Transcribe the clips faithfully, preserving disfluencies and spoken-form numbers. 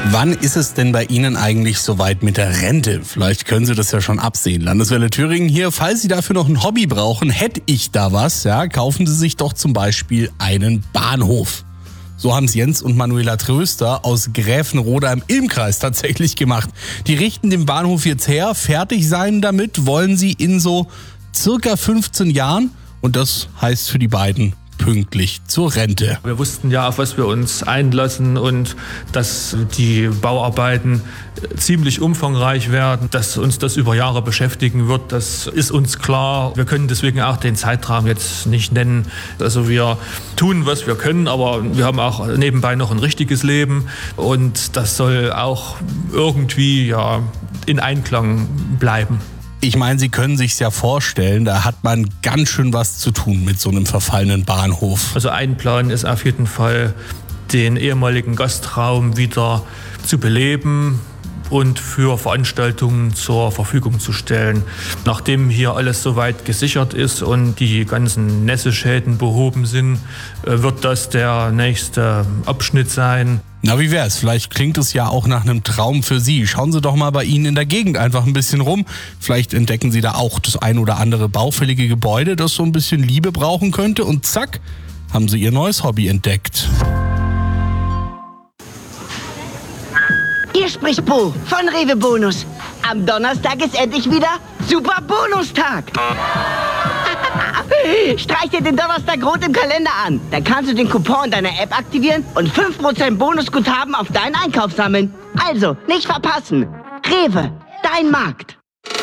Wann ist es denn bei Ihnen eigentlich soweit mit der Rente? Vielleicht können Sie das ja schon absehen. Landeswelle Thüringen hier. Falls Sie dafür noch ein Hobby brauchen, hätte ich da was. Ja, kaufen Sie sich doch zum Beispiel einen Bahnhof. So haben es Jens und Manuela Tröster aus Gräfenroda im Ilmkreis tatsächlich gemacht. Die richten den Bahnhof jetzt her. Fertig sein damit wollen sie in so circa fünfzehn Jahren. Und das heißt für die beiden pünktlich zur Rente. Wir wussten ja, auf was wir uns einlassen und dass die Bauarbeiten ziemlich umfangreich werden, dass uns das über Jahre beschäftigen wird, das ist uns klar. Wir können deswegen auch den Zeitrahmen jetzt nicht nennen. Also wir tun, was wir können, aber wir haben auch nebenbei noch ein richtiges Leben und das soll auch irgendwie ja, in Einklang bleiben. Ich meine, Sie können sich's ja vorstellen, da hat man ganz schön was zu tun mit so einem verfallenen Bahnhof. Also ein Plan ist auf jeden Fall, den ehemaligen Gastraum wieder zu beleben und für Veranstaltungen zur Verfügung zu stellen. Nachdem hier alles soweit gesichert ist und die ganzen Nässeschäden behoben sind, wird das der nächste Abschnitt sein. Na, wie wär's? Vielleicht klingt es ja auch nach einem Traum für Sie. Schauen Sie doch mal bei Ihnen in der Gegend einfach ein bisschen rum. Vielleicht entdecken Sie da auch das ein oder andere baufällige Gebäude, das so ein bisschen Liebe brauchen könnte. Und zack, haben Sie Ihr neues Hobby entdeckt. Hier spricht Bo von Rewe Bonus. Am Donnerstag ist endlich wieder Super Bonustag. Streich dir den Donnerstag rot im Kalender an. Dann kannst du den Coupon deiner App aktivieren und fünf Prozent Bonusguthaben auf deinen Einkauf sammeln. Also, nicht verpassen. Rewe, dein Markt.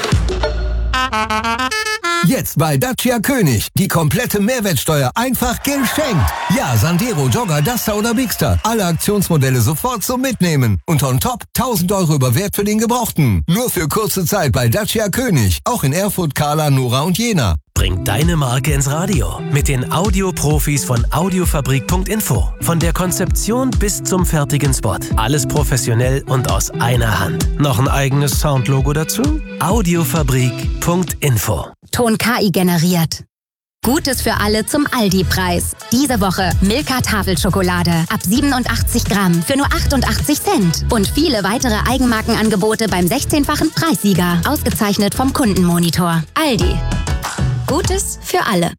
Jetzt bei Dacia König. Die komplette Mehrwertsteuer einfach geschenkt. Ja, Sandero, Jogger, Duster oder Bigster. Alle Aktionsmodelle sofort zum Mitnehmen. Und on top tausend Euro über Wert für den Gebrauchten. Nur für kurze Zeit bei Dacia König. Auch in Erfurt, Kahla, Nora und Jena. Bring deine Marke ins Radio mit den Audioprofis von Audiofabrik Punkt info. Von der Konzeption bis zum fertigen Spot. Alles professionell und aus einer Hand. Noch ein eigenes Soundlogo dazu? Audiofabrik Punkt info. Ton K I generiert. Gutes für alle zum Aldi-Preis. Diese Woche Milka Tafelschokolade ab siebenundachtzig Gramm für nur achtundachtzig Cent. Und viele weitere Eigenmarkenangebote beim sechzehnfachen Preissieger. Ausgezeichnet vom Kundenmonitor. Aldi. Gutes für alle.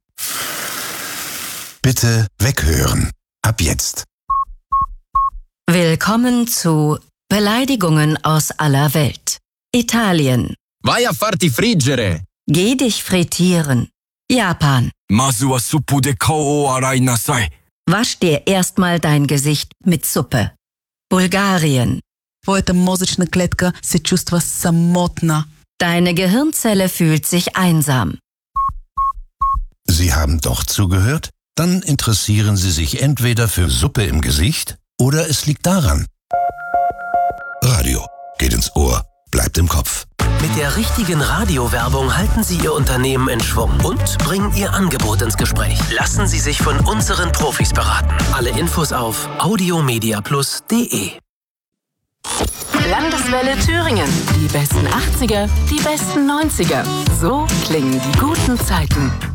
Bitte weghören. Ab jetzt. Willkommen zu Beleidigungen aus aller Welt. Italien. Vai a farti friggere. Geh dich frittieren. Japan. Masu wa suppu de kao arai nasai. Wasch dir erstmal dein Gesicht mit Suppe. Bulgarien. Твоята мозъчна клетка се чувства самотна. Deine Gehirnzelle fühlt sich einsam. Sie haben doch zugehört? Dann interessieren Sie sich entweder für Suppe im Gesicht oder es liegt daran. Radio geht ins Ohr, bleibt im Kopf. Mit der richtigen Radiowerbung halten Sie Ihr Unternehmen in Schwung und bringen Ihr Angebot ins Gespräch. Lassen Sie sich von unseren Profis beraten. Alle Infos auf audiomediaplus punkt de. Landeswelle Thüringen. Die besten achtziger, die besten neunziger. So klingen die guten Zeiten.